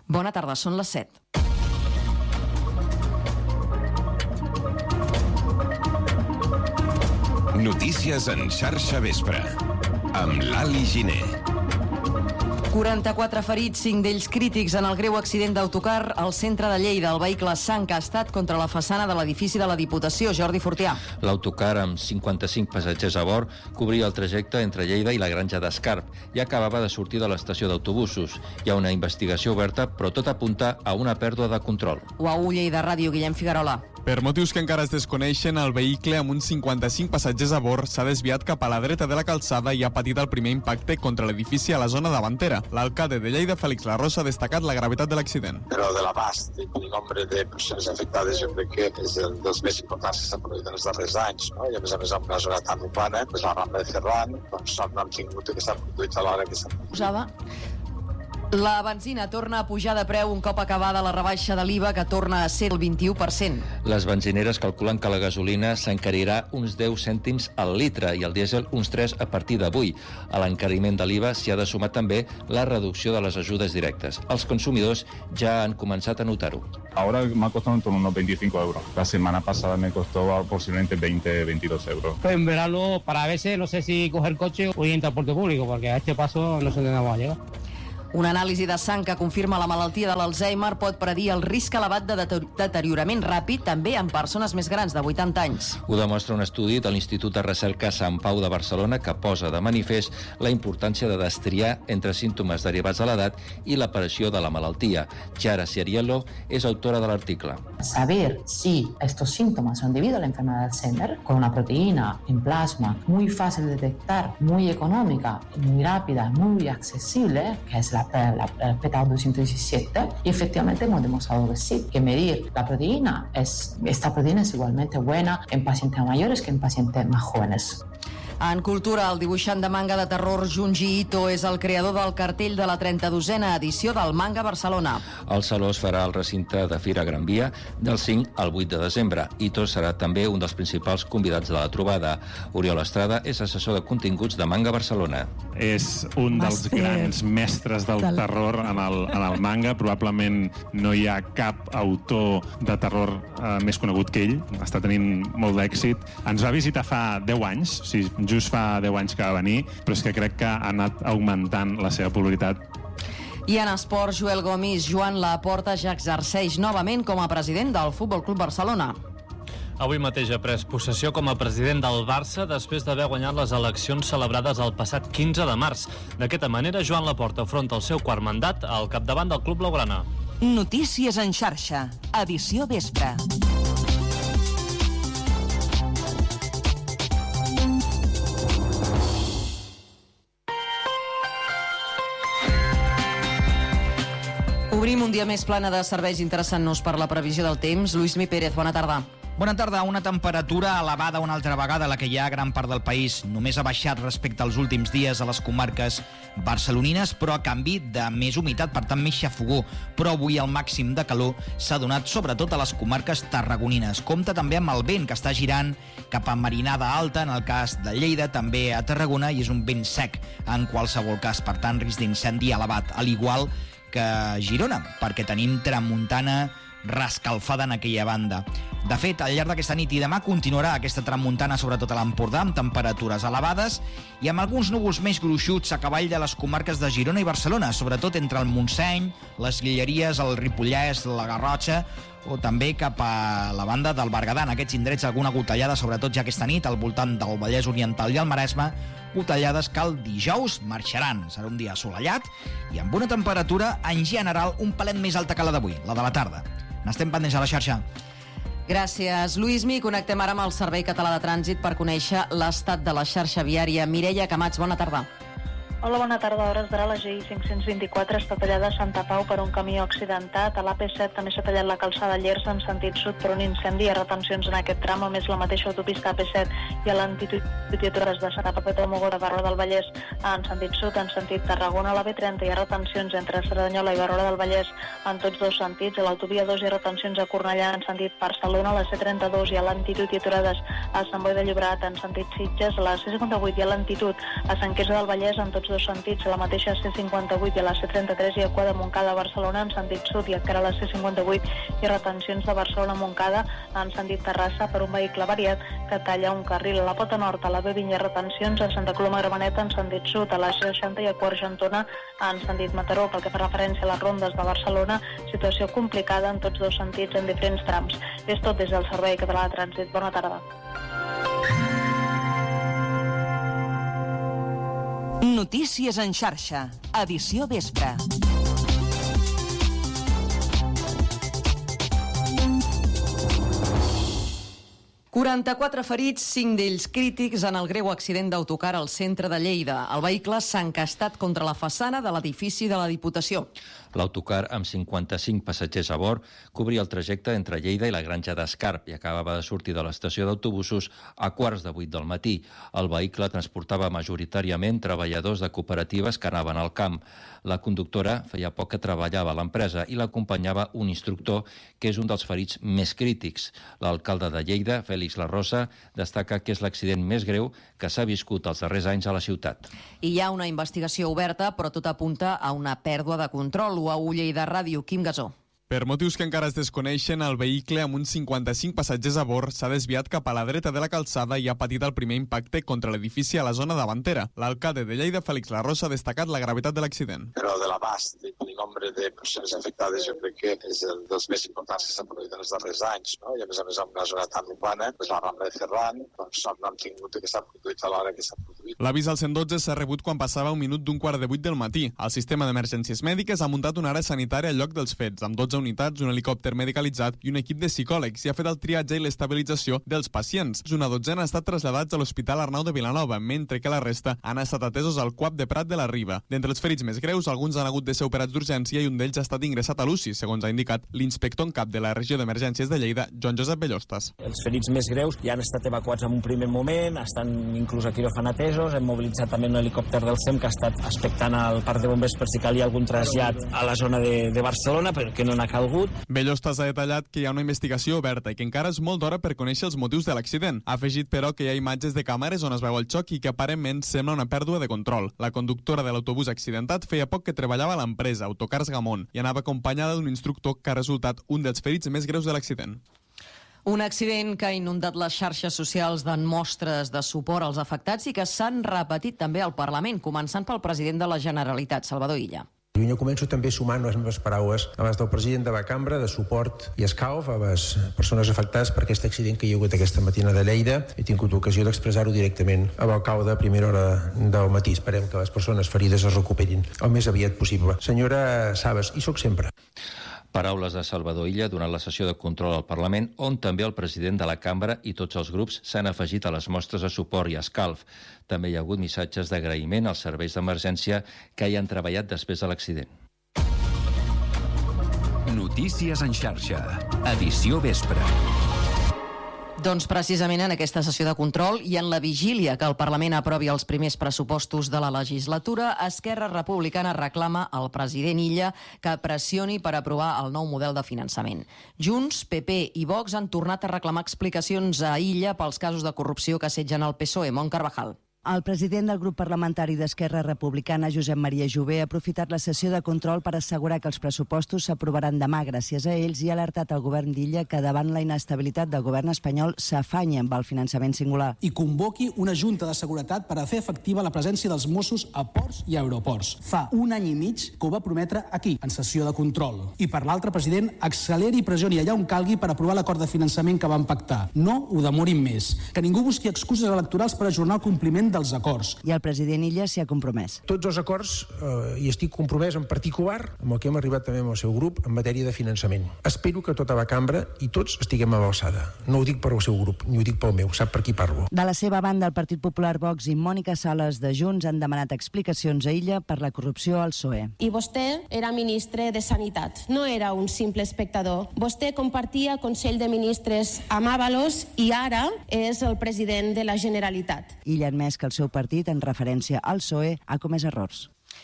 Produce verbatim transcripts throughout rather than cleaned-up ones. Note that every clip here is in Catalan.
Bona tarda, són les set. Notícies en xarxa vespre, amb l'Ali Giner. quaranta-quatre ferits, cinc d'ells crítics en el greu accident d'autocar al centre de Lleida. El vehicle s'ha encastat contra la façana de l'edifici de la Diputació. Jordi Fortià. L'autocar, amb cinquanta-cinc passatgers a bord, cobria el trajecte entre Lleida i la Granja d'Escarp i acabava de sortir de l'estació d'autobusos. Hi ha una investigació oberta, però tot apunta a una pèrdua de control. U A U Lleida Ràdio, Guillem Figuerola. Per motius que encara es desconeixen, el vehicle amb uns cinquanta-cinc passatgers a bord s'ha desviat cap a la dreta de la calçada i ha patit el primer impacte contra l'edifici a la zona davantera. L'alcalde de Lleida, Félix Larrosa, ha destacat la gravetat de l'accident. Però de l'abast i el nombre de persones afectades jo crec que és el dels més importants que s'han produït en els darrers anys, no? I a més a més en una zona tan urbana, doncs la Rambla de Ferran, doncs no hem tingut que s'han produït a l'hora que s'han posada. La benzina torna a pujar de preu un cop acabada la rebaixa de l'I V A, que torna a ser el vint-i-u per cent. Les benzineres calculen que la gasolina s'encarirà uns deu cèntims al litre i el dièsel uns tres a partir d'avui. A l'encariment de l'I V A s'hi ha de sumar també la reducció de les ajudes directes. Els consumidors ja han començat a notar-ho. Ahora me ha costado en torno a unos veinticinco euros. La semana pasada me costó posiblemente veinte, veintidós euros. Pues en verano, para a veces, no sé si coger coche o ir en transporte público, porque a este paso no sé dónde vamos a llegar. Una anàlisi de sang que confirma la malaltia de l'Alzheimer pot predir el risc elevat de deteriorament ràpid també en persones més grans de vuitanta anys. Ho demostra un estudi de l'Institut de Recerca Sant Pau de Barcelona que posa de manifest la importància de destriar entre símptomes derivats de l'edat i l'aparició de la malaltia. Chiara Ciariello és autora de l'article. Saber si estos síntomas son debido a la enfermedad de Alzheimer, con una proteína en plasma muy fácil de detectar, muy económica, muy rápida, muy accesible, que es la La, la P T A doscientos diecisiete, y efectivamente hemos demostrado que sí, que medir la proteína, es, esta proteína es igualmente buena en pacientes mayores que en pacientes más jóvenes. En cultura, el dibuixant de manga de terror Junji Ito és el creador del cartell de la trenta-dosena edició del Manga Barcelona. El saló es farà al recinte de Fira Gran Via del cinc al vuit de desembre. Ito serà també un dels principals convidats de la trobada. Oriol Estrada és assessor de continguts de Manga Barcelona. És un dels Master. grans mestres del, del terror en el, en el manga. Probablement no hi ha cap autor de terror eh, més conegut que ell. Està tenint molt d'èxit. Ens va visitar fa deu anys, o sigui, just fa deu anys que va venir, però és que crec que ha anat augmentant la seva popularitat. I en esports, Joel Gomis, Joan Laporta ja exerceix novament com a president del Futbol Club Barcelona. Avui mateix ha pres possessió com a president del Barça després d'haver guanyat les eleccions celebrades el passat quinze de març. D'aquesta manera, Joan Laporta afronta el seu quart mandat al capdavant del Club Blaugrana. Notícies en xarxa, edició vespre. Obrim un dia més plana de serveis interessant-nos per la previsió del temps. Lluís Mi Pérez, bona tarda. Bona tarda. Una temperatura elevada una altra vegada a la que hi ha a gran part del país. Només ha baixat respecte als últims dies a les comarques barcelonines, però a canvi de més humitat, per tant més xafogó. Però avui el màxim de calor s'ha donat sobretot a les comarques tarragonines. Compte també amb el vent que està girant cap a Marinada Alta, en el cas de Lleida, també a Tarragona, i és un vent sec en qualsevol cas. Per tant, risc d'incendi elevat, al igual que Girona, perquè tenim tramuntana rescalfada en aquella banda. De fet, al llarg d'aquesta nit i demà continuarà aquesta tramuntana, sobretot a l'Empordà, amb temperatures elevades i amb alguns núvols més gruixuts a cavall de les comarques de Girona i Barcelona, sobretot entre el Montseny, les Guilleries, el Ripollès, la Garrotxa, o també cap a la banda del Berguedà. En aquests indrets alguna gotellada, sobretot ja aquesta nit, al voltant del Vallès Oriental i el Maresme, gotellades que el dijous marxaran. Serà un dia assolellat i amb una temperatura en general un palet més alta que la d'avui, la de la tarda. N'estem pendents a la xarxa. Gràcies, Lluís Mi. Connectem ara amb el Servei Català de Trànsit per conèixer l'estat de la xarxa viària. Mireia Camats, bona tarda. Hola, bona tarda. A hores d'ara la G I cinc-cents vint-i-quatre està tallada a Santa Pau per un camió accidentat. A l'A P set també s'ha tallat la calçada Llers en sentit sud per un incendi. Hi ha retencions en aquest tram, a més la mateixa autopista A P set i a l'antitud de Santa Pau de Mogoda, Baró del Vallès en sentit sud, en sentit Tarragona. A la B trenta hi ha retencions entre Cerdanyola i Baró del Vallès en tots dos sentits. A l'autovia dos hi ha retencions a Cornellà en sentit Barcelona. A la C trenta-dos hi ha l'antitud i aturades a Sant Boi de Llobregat en sentit Sitges. A la C cinquanta-vuit hi ha l'antitud a Sant Quirze del Vallès en tots dos sentits, a la mateixa C cinquanta-vuit i a la C trenta-tres i a Cua de Montcada a Barcelona en sentit sud i encara a la C cinquanta-vuit i retencions de Barcelona a Montcada en sentit Terrassa per un vehicle variat que talla un carril. A la Pota Nord, a la B vint i retencions a Santa Coloma Gramenet en sentit sud, a la C seixanta i a Quart Argentona en sentit Mataró. Pel que fa referència a les rondes de Barcelona, situació complicada en tots dos sentits en diferents trams. És tot des del Servei Català de Trànsit. Bona tarda. Notícies en xarxa, edició vespre. quaranta-quatre ferits, cinc d'ells crítics en el greu accident d'autocar al centre de Lleida. El vehicle s'ha encastat contra la façana de l'edifici de la Diputació. L'autocar, amb cinquanta-cinc passatgers a bord, cobria el trajecte entre Lleida i la Granja d'Escarp i acabava de sortir de l'estació d'autobusos a quarts de vuit del matí. El vehicle transportava majoritàriament treballadors de cooperatives que anaven al camp. La conductora feia poc que treballava a l'empresa i l'acompanyava un instructor que és un dels ferits més crítics. L'alcalde de Lleida, Félix La Rosa, destaca que és l'accident més greu que s'ha viscut els darrers anys a la ciutat. I hi ha una investigació oberta, però tot apunta a una pèrdua de control. A Lleida Ràdio, Quim Gasó. Per motius que encara es desconeixen, el vehicle amb uns cinquanta-cinc passatgers a bord s'ha desviat cap a la dreta de la calçada i ha patit el primer impacte contra l'edifici a la zona davantera. L'alcalde de Lleida, Félix La Rosa, ha destacat la gravetat de l'accident. Però de l'abast i el nombre de persones afectades jo crec que és el dels més importants que s'han produït en els darrers anys, no? I a més a més en una zona tan urbana, doncs la Rambla de Ferran, doncs no hem tingut que s'ha produït a l'hora que s'ha produït. L'avís al cent dotze s'ha rebut quan passava un minut d'un quart de vuit del matí. El sistema d'emergències mèdiques ha muntat una àrea sanitària al lloc dels fets, amb dotze unitats, un helicòpter medicalitzat i un equip de psicòlegs i ha fet el triatge i l'estabilització dels pacients. Una dotzena han estat traslladats a l'Hospital Arnau de Vilanova, mentre que la resta han estat atesos al C U A P de Prat de la Riba. D'entre els ferits més greus, alguns han hagut de ser operats d'urgència i un d'ells ha estat ingressat a l'U C I, segons ha indicat l'inspector en cap de la regió d'emergències de Lleida, Joan Josep Bellostas. Els ferits més greus ja han estat evacuats en un primer moment, estan inclús a quiròfan atesos, hem mobilitzat també un helicòpter del C E M que ha estat expectant al parc de bombers per si calia algun trasllat a la zona de, de Barcelona, però que no n'ha calgut. Bellostas ha detallat que hi ha una investigació oberta i que encara és molt d'hora per conèixer els motius de l'accident. Ha afegit, però, que hi ha imatges de càmeres on es veu el xoc i que aparentment sembla una pèrdua de control. La conductora de l'autobús accidentat feia poc que treballava a l'empresa, Autocars Gamón, i anava acompanyada d'un instructor que ha resultat un dels ferits més greus de l'accident. Un accident que ha inundat les xarxes socials d'en mostres de suport als afectats i que s'han repetit també al Parlament, començant pel president de la Generalitat, Salvador Illa. Jo començo també sumant les meves paraules abans del president de la cambra de suport i escalf a les persones afectades per aquest accident que hi ha hagut aquesta matina de Lleida. He tingut l'ocasió d'expressar-ho directament a l'alcalde a primera hora del matí. Esperem que les persones ferides es recuperin el més aviat possible. Senyora Sabas, hi soc sempre. Paraules de Salvador Illa durant la sessió de control al Parlament, on també el president de la cambra i tots els grups s'han afegit a les mostres de suport i escalf. També hi ha hagut missatges d'agraïment als serveis d'emergència que hi han treballat després de l'accident. Notícies en xarxa, edició vespre. Doncs precisament en aquesta sessió de control i en la vigília que el Parlament aprovi els primers pressupostos de la legislatura, Esquerra Republicana reclama al president Illa que pressioni per aprovar el nou model de finançament. Junts, P P i Vox han tornat a reclamar explicacions a Illa pels casos de corrupció que assetgen el P S O E. Mont Carvajal. El president del grup parlamentari d'Esquerra Republicana, Josep Maria Jové, ha aprofitat la sessió de control per assegurar que els pressupostos s'aprovaran demà gràcies a ells i ha alertat el govern d'Illa que davant la inestabilitat del govern espanyol s'afanya amb el finançament singular. I convoqui una junta de seguretat per a fer efectiva la presència dels Mossos a ports i aeroports. Fa un any i mig que ho va prometre aquí, en sessió de control. I per l'altre, president, acceleri i pressioni allà on calgui per aprovar l'acord de finançament que van pactar. No ho demorin més. Que ningú busqui excuses electorals per ajornar el compliment dels acords. I el president Illa s'hi ha compromès. Tots els acords, eh, i estic compromès en particular amb el que hem arribat també amb el seu grup en matèria de finançament. Espero que tota la cambra i tots estiguem a l'alçada. No ho dic per al seu grup, ni ho dic pel meu, sap per qui parlo. De la seva banda, el Partit Popular, Vox i Mònica Sales de Junts han demanat explicacions a Illa per la corrupció al P S O E. I vostè era ministre de Sanitat, no era un simple espectador. Vostè compartia Consell de Ministres amb Ábalos i ara és el president de la Generalitat. Illa ha admès que el seu partit, en referència al P S O E, ha comès errors.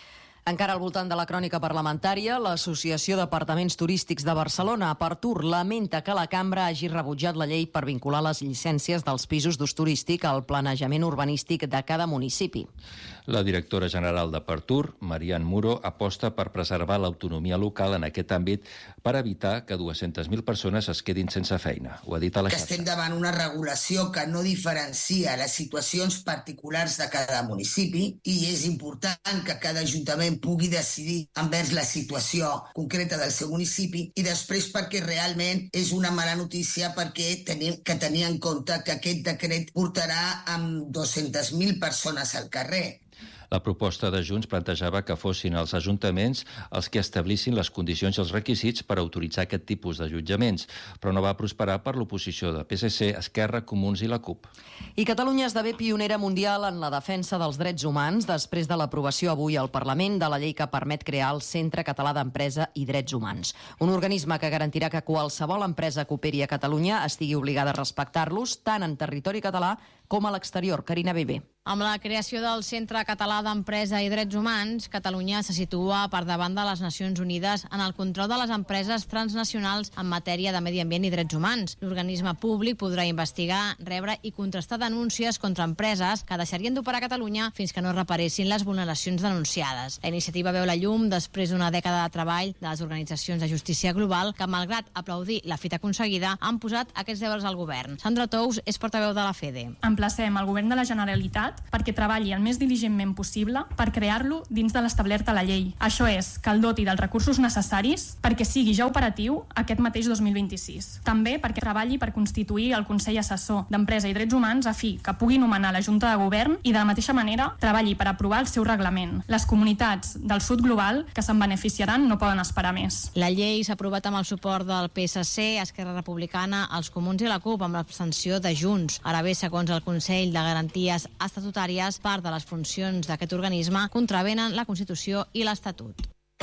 Encara al voltant de la crònica parlamentària, l'Associació d'Apartaments Turístics de Barcelona, Apartur, lamenta que la cambra hagi rebutjat la llei per vincular les llicències dels pisos d'ús turístic al planejament urbanístic de cada municipi. La directora general d'Apartur, Marian Muro, aposta per preservar l'autonomia local en aquest àmbit per evitar que dues-centes mil persones es quedin sense feina. Ho ha dit a la xarxa. Que estem davant una regulació que no diferencia les situacions particulars de cada municipi i és important que cada ajuntament pugui decidir envers la situació concreta del seu municipi i després perquè realment és una mala notícia perquè tenim que tenir en compte que aquest decret portarà amb dues-centes mil persones al carrer. La proposta de Junts plantejava que fossin els ajuntaments els que establissin les condicions i els requisits per autoritzar aquest tipus d'allotjaments, però no va prosperar per l'oposició de P S C, Esquerra, Comuns i la CUP. I Catalunya esdevé pionera mundial en la defensa dels drets humans després de l'aprovació avui al Parlament de la llei que permet crear el Centre Català d'Empresa i Drets Humans. Un organisme que garantirà que qualsevol empresa que operi a Catalunya estigui obligada a respectar-los tant en territori català com a l'exterior. Carina Bebé. Amb la creació del Centre Català d'Empresa i Drets Humans, Catalunya se situa per davant de les Nacions Unides en el control de les empreses transnacionals en matèria de medi ambient i drets humans. L'organisme públic podrà investigar, rebre i contrastar denúncies contra empreses que deixarien d'operar a Catalunya fins que no reparessin les vulneracions denunciades. La iniciativa veu la llum després d'una dècada de treball de les organitzacions de justícia global que, malgrat aplaudir la fita aconseguida, han posat aquests deures al govern. Sandra Tous és portaveu de la FEDE. Emplacem el govern de la Generalitat perquè treballi el més diligentment possible per crear-lo dins de l'establert a la llei. Això és, que el doti dels recursos necessaris perquè sigui ja operatiu aquest mateix dos mil vint-i-sis. També perquè treballi per constituir el Consell Assessor d'Empresa i Drets Humans a fi que pugui nomenar la Junta de Govern i de la mateixa manera treballi per aprovar el seu reglament. Les comunitats del sud global que se'n beneficiaran no poden esperar més. La llei s'ha aprovat amb el suport del P S C, Esquerra Republicana, els Comuns i la CUP amb l'abstenció de Junts. Ara bé, segons el Consell de Garanties Estatutàries, part de les funcions d'aquest organisme contravenen la Constitució i l'Estatut.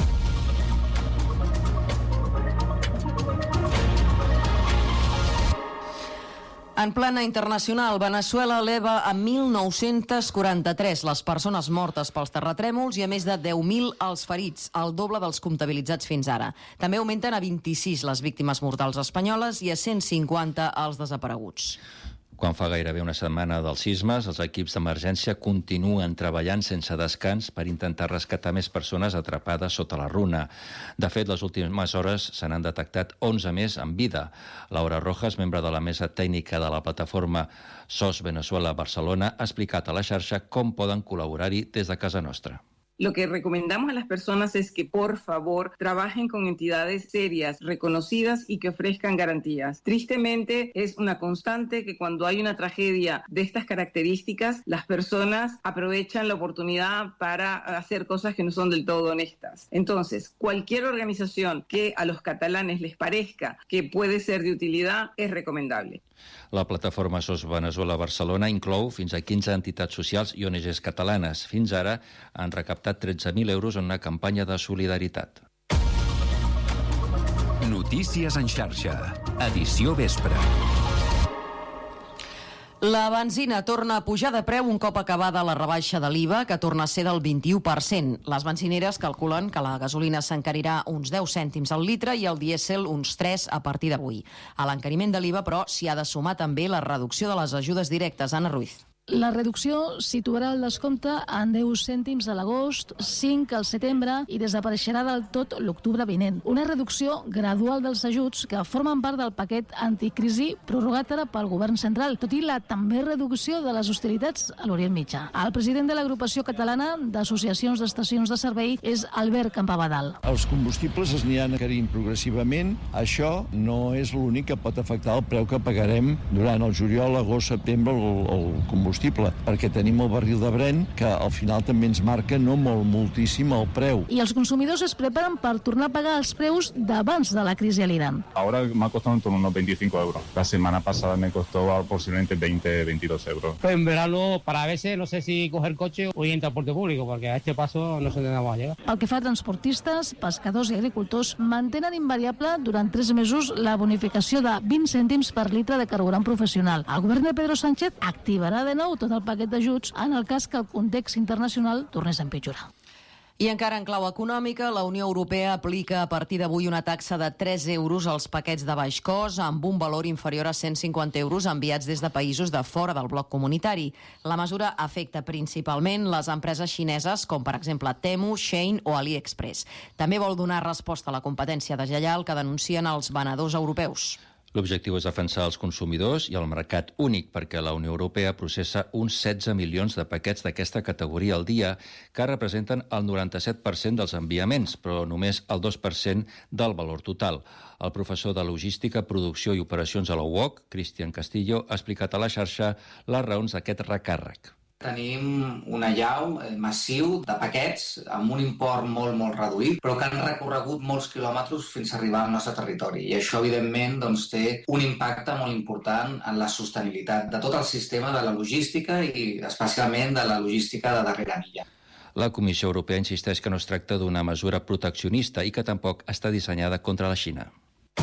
En plana internacional, Veneçuela eleva a mil nou-cents quaranta-tres les persones mortes pels terratrèmols i a més de deu mil els ferits, el doble dels comptabilitzats fins ara. També augmenten a vint-i-sis les víctimes mortals espanyoles i a cent cinquanta els desapareguts. Quan fa gairebé una setmana dels sismes, els equips d'emergència continuen treballant sense descans per intentar rescatar més persones atrapades sota la runa. De fet, les últimes hores se n'han detectat onze més en vida. Laura Rojas, membre de la mesa tècnica de la plataforma S O S Venezuela Barcelona, ha explicat a la xarxa com poden col·laborar-hi des de casa nostra. Lo que recomendamos a las personas es que, por favor, trabajen con entidades serias, reconocidas y que ofrezcan garantías. Tristemente, es una constante que cuando hay una tragedia de estas características, las personas aprovechan la oportunidad para hacer cosas que no son del todo honestas. Entonces, cualquier organización que a los catalanes les parezca que puede ser de utilidad es recomendable. La plataforma S O S Venezuela Barcelona inclou fins a quinze entitats socials i O N Ges catalanes. Fins ara han recaptat tretze mil euros en una campanya de solidaritat. Notícies en xarxa. Edició vespre. La benzina torna a pujar de preu un cop acabada la rebaixa de l'I V A, que torna a ser del vint-i-u per cent. Les benzineres calculen que la gasolina s'encarirà uns deu cèntims al litre i el dièsel uns tres a partir d'avui. A l'encariment de l'I V A, però, s'hi ha de sumar també la reducció de les ajudes directes. Anna Ruiz. La reducció situarà el descompte en deu cèntims a l'agost, cinc al setembre i desapareixerà del tot l'octubre vinent. Una reducció gradual dels ajuts que formen part del paquet anticrisi prorrogat ara pel govern central, tot i la també reducció de les hostilitats a l'Orient Mitjà. El president de l'agrupació catalana d'associacions d'estacions de servei és Albert Campabadal. Els combustibles es aniran encarint progressivament. Això no és l'únic que pot afectar el preu que pagarem durant el juliol, agost, setembre, el, el combustible perquè tenim el barril de Brent que al final també ens marca no molt, moltíssim el preu. I els consumidors es preparen per tornar a pagar els preus d'abans de la crisi a l'Iran. Ahora me ha costado en torno a unos veinticinco euros. La semana pasada me costó posiblemente veinte, veintidós euros. Pues en verano, para a veces, no sé si coger coche o ir en transporte público, porque a este paso no sé dónde vamos a llegar. Pel que fa a transportistes, pescadors i agricultors, mantenen invariable durant tres mesos la bonificació de vint cèntims per litre de carburant professional. El govern de Pedro Sánchez activarà de nou tot el paquet d'ajuts en el cas que el context internacional tornés a empitjorar. I encara en clau econòmica, la Unió Europea aplica a partir d'avui una taxa de tres euros als paquets de baix cost amb un valor inferior a cent cinquanta euros enviats des de països de fora del bloc comunitari. La mesura afecta principalment les empreses xineses com per exemple Temu, Shein o AliExpress. També vol donar resposta a la competència deslleial que denuncien els venedors europeus. L'objectiu és defensar els consumidors i el mercat únic perquè la Unió Europea processa uns setze milions de paquets d'aquesta categoria al dia que representen el noranta-set per cent dels enviaments, però només el dos per cent del valor total. El professor de Logística, Producció i Operacions a la U O C, Cristian Castillo, ha explicat a la xarxa les raons d'aquest recàrrec. Tenim una llau massiu de paquets amb un import molt, molt reduït, però que han recorregut molts quilòmetres fins a arribar al nostre territori. I això, evidentment, doncs, té un impacte molt important en la sostenibilitat de tot el sistema de la logística i especialment de la logística de darrera milla. La Comissió Europea insisteix que no es tracta d'una mesura proteccionista i que tampoc està dissenyada contra la Xina.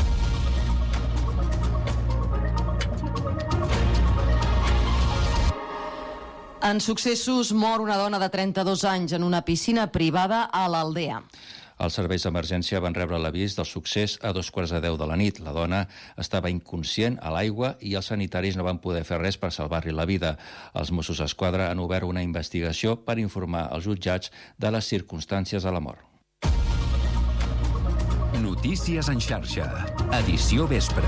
En successos, mor una dona de trenta-dos anys en una piscina privada a l'Aldea. Els serveis d'emergència van rebre l'avís del succés a dos quarts de deu de la nit. La dona estava inconscient a l'aigua i els sanitaris no van poder fer res per salvar-li la vida. Els Mossos d'Esquadra han obert una investigació per informar als jutjats de les circumstàncies de la mort. Notícies en xarxa. Edició vespre.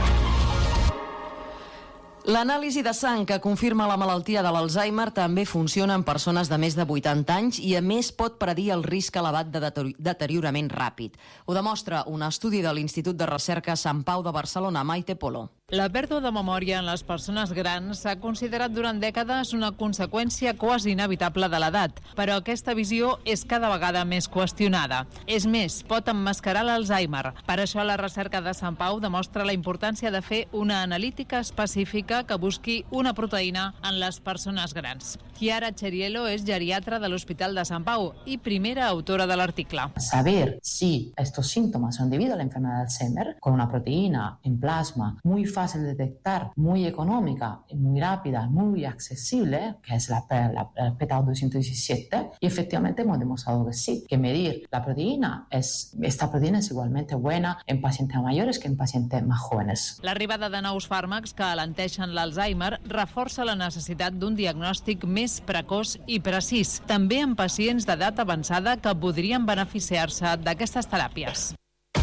L'anàlisi de sang que confirma la malaltia de l'Alzheimer també funciona en persones de més de vuitanta anys i, a més, pot predir el risc elevat de deteriorament ràpid. Ho demostra un estudi de l'Institut de Recerca Sant Pau de Barcelona, Maite Polo. La pèrdua de memòria en les persones grans s'ha considerat durant dècades una conseqüència quasi inevitable de l'edat, però aquesta visió és cada vegada més qüestionada. És més, pot emmascarar l'Alzheimer. Per això la recerca de Sant Pau demostra la importància de fer una analítica específica que busqui una proteïna en les persones grans. Chiara Cheriello és geriatra de l'Hospital de Sant Pau i primera autora de l'article. Saber si estos síntomas son debido a la enfermedad de Alzheimer, con una proteína en plasma muy fácil de detectar, muy económica, muy rápida, muy accesible, que es la, la, la P T A doscientos diecisiete, y efectivamente hemos demostrado que sí, que medir la proteína, es, esta proteína es igualmente buena en pacientes mayores que en pacientes más jóvenes. L'arribada de nous fàrmacs que alenteixen l'Alzheimer reforça la necessitat d'un diagnòstic més precoç i precís, també en pacients d'edat avançada que podrien beneficiar-se d'aquestes teràpies.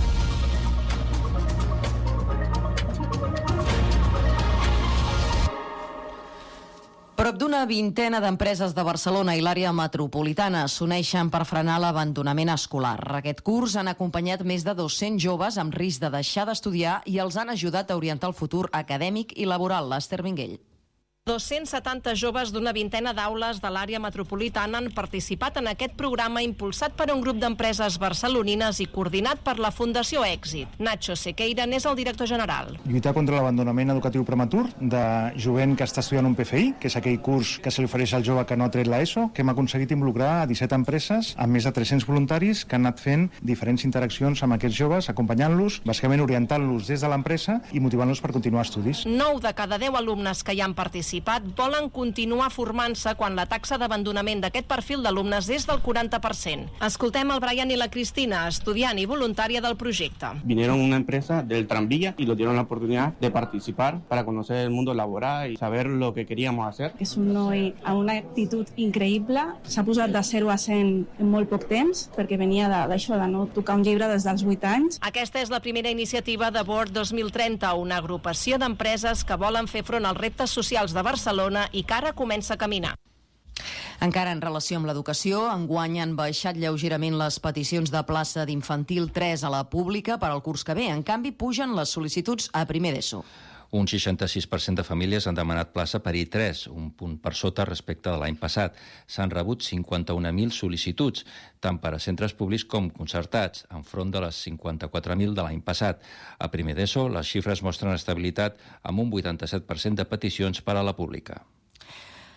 Prop d'una vintena d'empreses de Barcelona i l'àrea metropolitana s'uneixen per frenar l'abandonament escolar. Aquest curs han acompanyat més de dos-cents joves amb risc de deixar d'estudiar i els han ajudat a orientar el futur acadèmic i laboral. L'Ester Minguell. dos-cents setanta joves d'una vintena d'aules de l'àrea metropolitana han participat en aquest programa impulsat per un grup d'empreses barcelonines i coordinat per la Fundació Èxit. Nacho Sequeira n'és el director general. Lluitar contra l'abandonament educatiu prematur de jovent que està estudiant un P F I, que és aquell curs que se li ofereix al jove que no ha tret l'ESO, que hem aconseguit involucrar a disset empreses amb més de tres-cents voluntaris que han anat fent diferents interaccions amb aquests joves, acompanyant-los, bàsicament orientant-los des de l'empresa i motivant-los per continuar estudis. nou de cada deu alumnes que hi han participat volen continuar formant-se quan la taxa d'abandonament d'aquest perfil d'alumnes és del quaranta per cent. Escoltem el Brian i la Cristina, estudiant i voluntària del projecte. Vinieron una empresa del tranvía y nos dieron la oportunidad de participar para conocer el mundo laboral y saber lo que queríamos hacer. És un noi amb una actitud increïble, s'ha posat de zero a cent en molt poc temps, perquè venia d'això, de, de no tocar un llibre des dels vuit anys. Aquesta és la primera iniciativa de Board dos mil trenta, una agrupació d'empreses que volen fer front als reptes socials de Barcelona i que ara comença a caminar. Encara en relació amb l'educació, enguany han baixat lleugerament les peticions de plaça d'infantil tres a la pública per al curs que ve. En canvi, pugen les sol·licituds a primer d'ESO. Un seixanta-sis per cent de famílies han demanat plaça per I tres, un punt per sota respecte de l'any passat. S'han rebut cinquanta-un mil sol·licituds, tant per a centres públics com concertats, enfront de les cinquanta-quatre mil de l'any passat. A primer d'ESO, les xifres mostren estabilitat amb un vuitanta-set per cent de peticions per a la pública.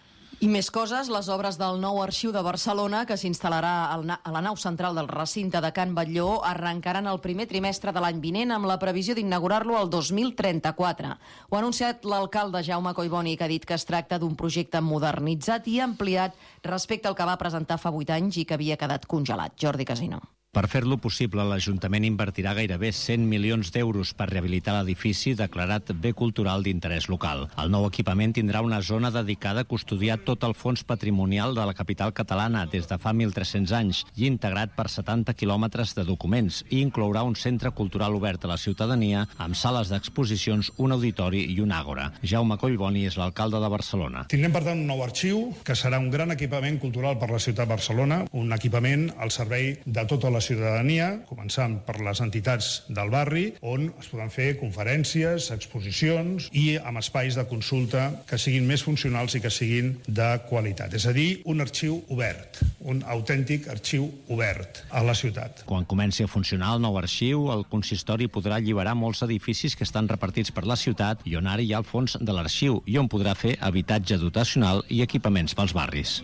I més coses, les obres del nou arxiu de Barcelona, que s'instal·larà a la nau central del recinte de Can Batlló, arrencaran el primer trimestre de l'any vinent amb la previsió d'inaugurar-lo el dos mil trenta-quatre. Ho ha anunciat l'alcalde Jaume Collboni, que ha dit que es tracta d'un projecte modernitzat i ampliat respecte al que va presentar fa vuit anys i que havia quedat congelat. Jordi Casino. Per fer-lo possible, l'Ajuntament invertirà gairebé cent milions d'euros per rehabilitar l'edifici declarat bé cultural d'interès local. El nou equipament tindrà una zona dedicada a custodiar tot el fons patrimonial de la capital catalana des de fa mil tres-cents anys i integrat per setanta quilòmetres de documents, i inclourà un centre cultural obert a la ciutadania amb sales d'exposicions, un auditori i un àgora. Jaume Collboni és l'alcalde de Barcelona. Tindrem, per tant, un nou arxiu que serà un gran equipament cultural per la ciutat de Barcelona, un equipament al servei de tota la ciutadania, començant per les entitats del barri, on es poden fer conferències, exposicions i amb espais de consulta que siguin més funcionals i que siguin de qualitat. És a dir, un arxiu obert, un autèntic arxiu obert a la ciutat. Quan comenci a funcionar el nou arxiu, el consistori podrà alliberar molts edificis que estan repartits per la ciutat i on ara hi ha el fons de l'arxiu i on podrà fer habitatge dotacional i equipaments pels barris.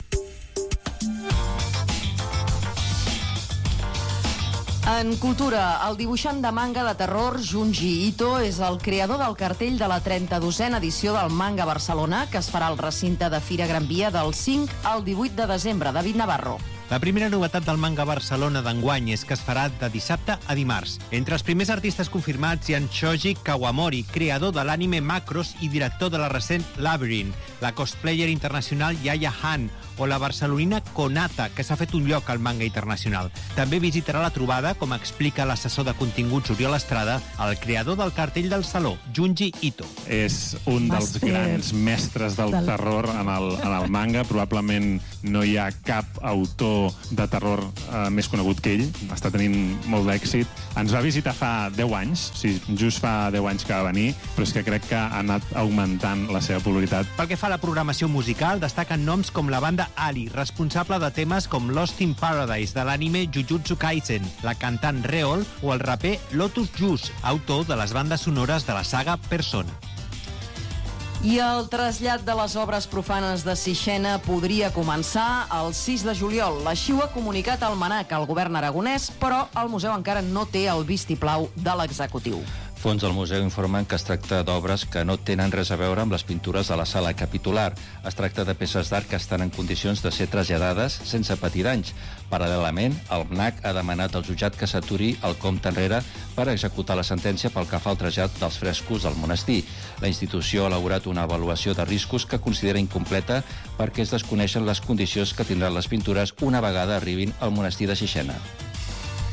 En cultura, el dibuixant de manga de terror Junji Ito és el creador del cartell de la trenta-dosena edició del Manga Barcelona, que es farà al recinte de Fira Gran Via del cinc al divuit de desembre. David Navarro. La primera novetat del Manga Barcelona d'enguany és que es farà de dissabte a dimarts. Entre els primers artistes confirmats hi ha Shoji Kawamori, creador de l'anime Macross i director de la recent Labyrinth, la cosplayer internacional Yaya Han o la barcelonina Konata, que s'ha fet un lloc al manga internacional. També visitarà la trobada, com explica l'assessor de continguts Oriol Estrada, el creador del cartell del saló, Junji Ito. És un dels Master grans mestres del, del... terror en el, en el manga. Probablement no hi ha cap autor de terror eh, més conegut que ell. Està tenint molt d'èxit. Ens va visitar fa deu anys, sí, just fa deu anys que va venir, però és que crec que ha anat augmentant la seva popularitat. Pel que fa a la programació musical, destaquen noms com la banda Ali, responsable de temes com Lost in Paradise de l'anime Jujutsu Kaisen, la cantant Reol o el raper Lotus Juice, autor de les bandes sonores de la saga Persona. I el trasllat de les obres profanes de Sixena podria començar el sis de juliol. Així ho ha comunicat el MNAC al govern aragonès, però el museu encara no té el vistiplau de l'executiu. Fons del museu informen que es tracta d'obres que no tenen res a veure amb les pintures de la sala capitular. Es tracta de peces d'art que estan en condicions de ser traslladades sense patir danys. Paral·lelament, el MNAC ha demanat al jutjat que s'aturi el compte enrere per executar la sentència pel que fa al trasllat dels frescos del monestir. La institució ha elaborat una avaluació de riscos que considera incompleta perquè es desconeixen les condicions que tindran les pintures una vegada arribin al monestir de Sixena.